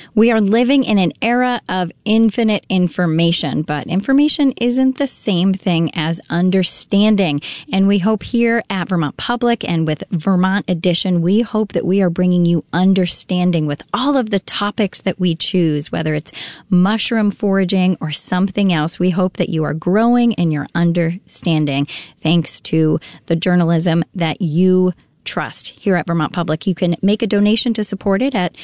We are living in an era of infinite information, but information isn't the same thing as understanding. And we hope here at Vermont Public and with Vermont Edition, we hope that we are bringing you understanding with all of the topics that we choose, whether it's mushroom foraging or something else. We hope that you are growing in your understanding thanks to the journalism that you trust here at Vermont Public. You can make a donation to support it at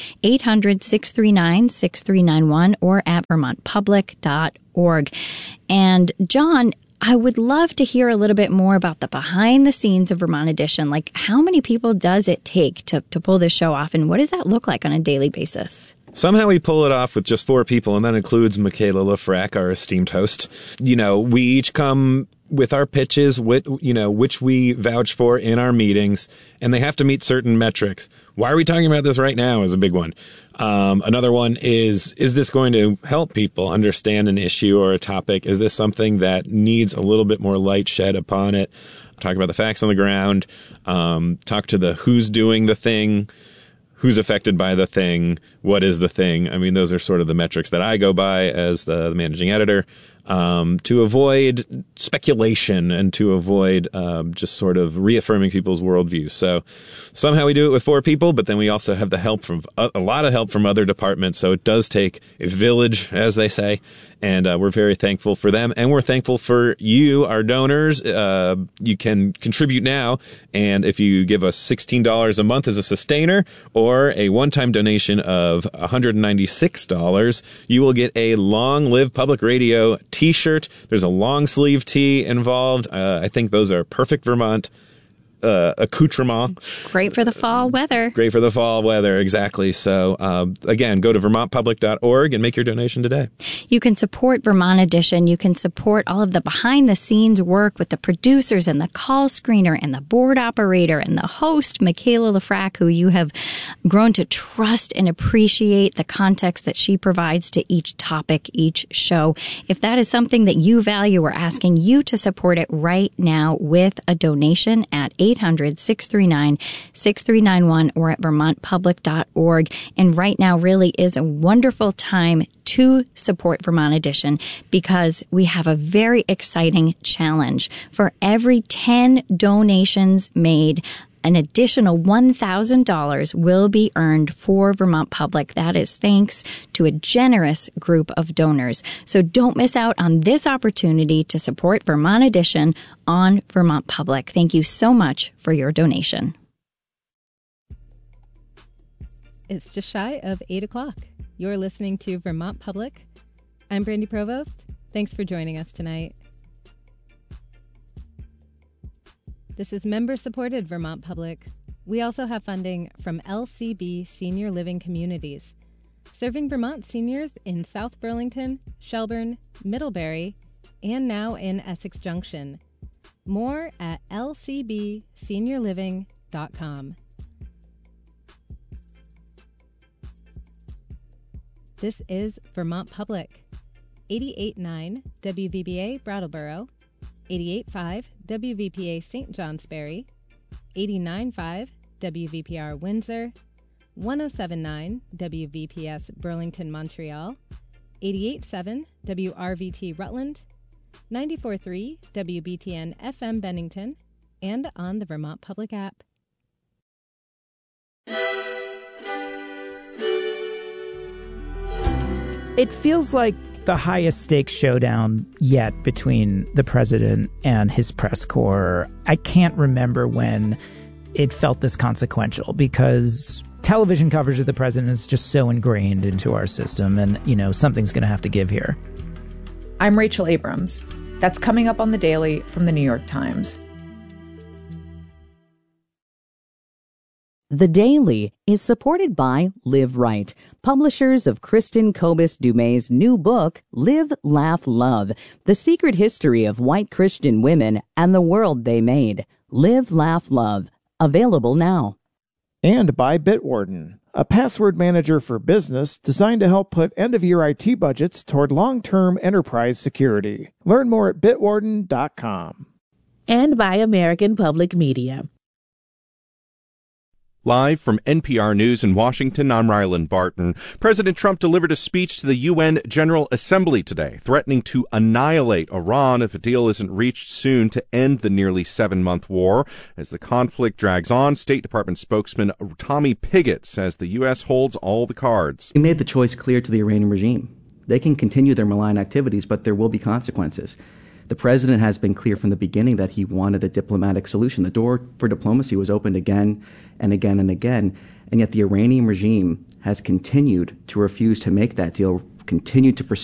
800-639-6391 or at vermontpublic.org. And John, I would love to hear a little bit more about the behind the scenes of Vermont Edition. Like, how many people does it take to pull this show off, and what does that look like on a daily basis? Somehow we pull it off with just 4 people, and that includes Michaela Lafrac, our esteemed host. We each come with our pitches, which we vouch for in our meetings, and they have to meet certain metrics. Why are we talking about this right now is a big one. Another one is this going to help people understand an issue or a topic? Is this something that needs a little bit more light shed upon it? Talk about the facts on the ground, talk to the who's doing the thing, who's affected by the thing, what is the thing. I mean, those are sort of the metrics that I go by as the managing editor, to avoid speculation and to avoid just sort of reaffirming people's worldviews. So somehow we do it with 4 people, but then we also have the help from a lot of help from other departments. So it does take a village, as they say, and we're very thankful for them. And we're thankful for you, our donors. You can contribute now, and if you give us $16 a month as a sustainer or a one-time donation of $196, you will get a Long Live Public Radio T-shirt. There's a long sleeve tee involved. I think those are perfect Vermont accoutrement. Great for the fall weather. Great for the fall weather, exactly. So, again, go to vermontpublic.org and make your donation today. You can support Vermont Edition. You can support all of the behind-the-scenes work with the producers and the call screener and the board operator and the host, Michaela Lafrac, who you have grown to trust and appreciate the context that she provides to each topic, each show. If that is something that you value, we're asking you to support it right now with a donation at 800-639-6391 or at vermontpublic.org. And right now really is a wonderful time to support Vermont Edition because we have a very exciting challenge. For every 10 donations made, an additional $1,000 will be earned for Vermont Public. That is thanks to a generous group of donors. So don't miss out on this opportunity to support Vermont Edition on Vermont Public. Thank you so much for your donation. It's just shy of 8 o'clock. You're listening to Vermont Public. I'm Brandy Provost. Thanks for joining us tonight. This is member-supported Vermont Public. We also have funding from LCB Senior Living Communities, serving Vermont seniors in South Burlington, Shelburne, Middlebury, and now in Essex Junction. More at lcbseniorliving.com. This is Vermont Public, 88.9 WVBA Brattleboro, 88.5 WVPA St. Johnsbury, 89.5 WVPR Windsor, 107.9 WVPS Burlington, Montreal, 88.7 WRVT Rutland, 94.3 WBTN FM Bennington, and on the Vermont Public app. It feels like the highest stakes showdown yet between the president and his press corps. I can't remember when it felt this consequential because television coverage of the president is just so ingrained into our system and, something's going to have to give here. I'm Rachel Abrams. That's coming up on The Daily from The New York Times. The Daily is supported by Live Right, publishers of Kristen Kobus Dumay's new book, Live, Laugh, Love, The Secret History of White Christian Women and the World They Made. Live, Laugh, Love. Available now. And by Bitwarden, a password manager for business designed to help put end-of-year IT budgets toward long-term enterprise security. Learn more at bitwarden.com. And by American Public Media. Live from NPR News in Washington, I'm Ryland Barton. President Trump delivered a speech to the UN General Assembly today, threatening to annihilate Iran if a deal isn't reached soon to end the nearly 7-month war. As the conflict drags on, State Department spokesman Tommy Pigott says the U.S. holds all the cards. We made the choice clear to the Iranian regime. They can continue their malign activities, but there will be consequences. The president has been clear from the beginning that he wanted a diplomatic solution. The door for diplomacy was opened again and again and again, and yet the Iranian regime has continued to refuse to make that deal, continued to pursue